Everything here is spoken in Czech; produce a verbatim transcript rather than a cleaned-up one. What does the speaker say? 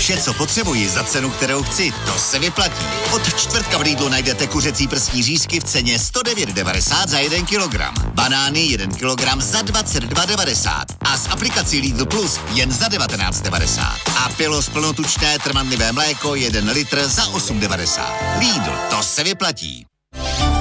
Vše, co potřebuji za cenu, kterou chci, to se vyplatí. Od čtvrtka v Lidlu najdete kuřecí prsní řízky v ceně sto devět devadesát za jeden kilogram. Banány jeden kilogram za dvacet dva devadesát. A s aplikací Lidl Plus jen za devatenáct devadesát. A Pilos plnotučné trvanlivé mléko jeden litr za osm devadesát. Lidl, to se vyplatí.